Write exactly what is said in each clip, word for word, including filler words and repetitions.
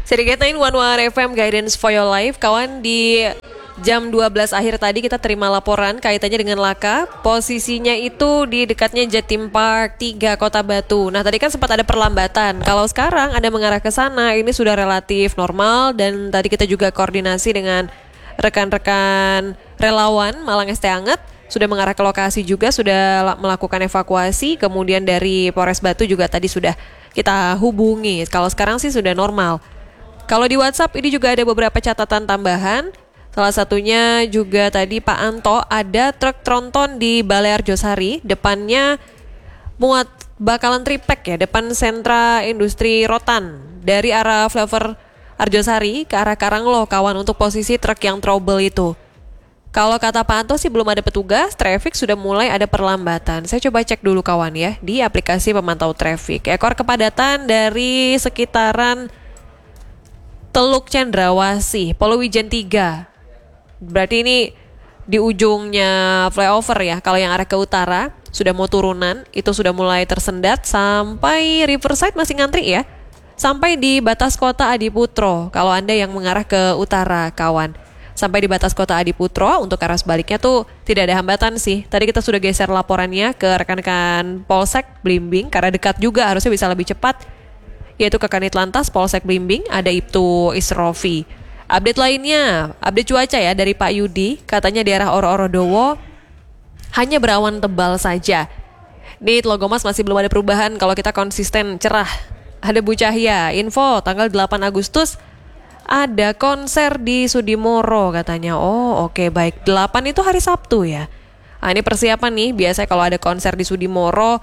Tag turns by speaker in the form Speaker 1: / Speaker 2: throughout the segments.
Speaker 1: Serigala One One F M Guidance for Your Life. Kawan, di jam dua belas akhir tadi kita terima laporan kaitannya dengan laka. Posisinya itu di dekatnya Jatim Park tiga Kota Batu. Nah, tadi kan sempat ada perlambatan. Kalau sekarang Anda mengarah ke sana, ini sudah relatif normal. Dan tadi kita juga koordinasi dengan rekan-rekan relawan Malang Es Teh Anget. Sudah mengarah ke lokasi juga, sudah melakukan evakuasi. Kemudian dari Polres Batu juga tadi sudah kita hubungi. Kalau sekarang sih sudah normal. Kalau di WhatsApp ini juga ada beberapa catatan tambahan. Salah satunya juga tadi Pak Anto, ada truk tronton di Balai Arjosari, depannya muat bakalan tripek ya, depan sentra industri rotan. Dari arah Flavor Arjosari ke arah Karanglo, kawan, untuk posisi truk yang trouble itu. Kalau kata Pak Anto sih belum ada petugas, traffic sudah mulai ada perlambatan. Saya coba cek dulu kawan ya, di aplikasi pemantau traffic. Ekor kepadatan dari sekitaran Teluk Cendrawasih, Polowijen tiga. Berarti ini di ujungnya flyover ya. Kalau yang arah ke utara sudah mau turunan, itu sudah mulai tersendat sampai Riverside masih ngantri ya. Sampai di batas kota Adiputro, kalau Anda yang mengarah ke utara, kawan. Sampai di batas kota Adiputro, untuk arah sebaliknya tuh tidak ada hambatan sih. Tadi kita sudah geser laporannya ke rekan-rekan Polsek Blimbing, karena dekat juga harusnya bisa lebih cepat. Yaitu ke Kanit Lantas Polsek Blimbing, ada Ibtu Isrofi. Update lainnya, update cuaca ya dari Pak Yudi, katanya di arah Oro-Orodowo hanya berawan tebal saja. Di Tlogomas masih belum ada perubahan kalau kita konsisten cerah. Ada Bu Cahya, info tanggal delapan Agustus ada konser di Sudimoro katanya. Oh oke okay, baik, delapan itu hari Sabtu ya. Nah, ini persiapan nih, biasanya kalau ada konser di Sudimoro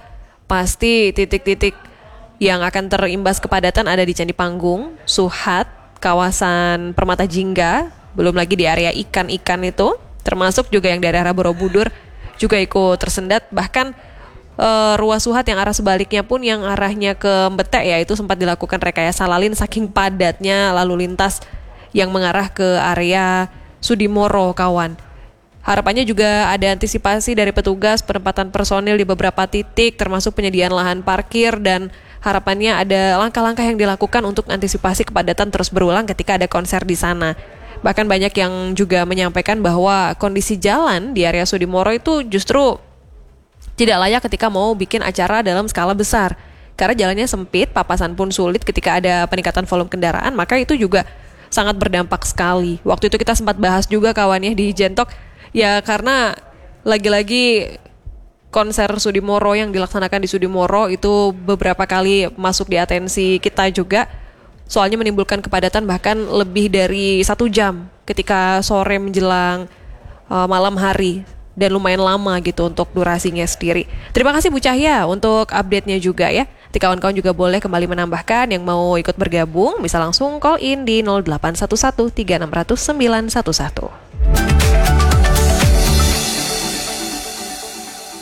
Speaker 1: pasti titik-titik yang akan terimbas kepadatan ada di Candi Panggung, Suhat, kawasan Permata Jingga, belum lagi di area ikan-ikan itu, termasuk juga yang dari arah Borobudur juga ikut tersendat. Bahkan e, ruas Suhat yang arah sebaliknya pun yang arahnya ke Mbetek ya, itu sempat dilakukan rekayasa lalin saking padatnya lalu lintas yang mengarah ke area Sudimoro, kawan. Harapannya juga ada antisipasi dari petugas, penempatan personil di beberapa titik, termasuk penyediaan lahan parkir, dan harapannya ada langkah-langkah yang dilakukan untuk antisipasi kepadatan terus berulang ketika ada konser di sana. Bahkan banyak yang juga menyampaikan bahwa kondisi jalan di area Sudimoro itu justru tidak layak ketika mau bikin acara dalam skala besar. Karena jalannya sempit, papasan pun sulit ketika ada peningkatan volume kendaraan, maka itu juga sangat berdampak sekali. Waktu itu kita sempat bahas juga kawannya di Jentok, ya karena lagi-lagi konser Sudimoro yang dilaksanakan di Sudimoro itu beberapa kali masuk di atensi kita juga. Soalnya menimbulkan kepadatan bahkan lebih dari satu jam ketika sore menjelang uh, malam hari. Dan lumayan lama gitu untuk durasinya sendiri. Terima kasih Bu Cahya untuk update-nya juga ya. Nanti kawan-kawan juga boleh kembali menambahkan yang mau ikut bergabung. Bisa langsung call in di nol delapan satu satu tiga enam nol nol sembilan satu satu.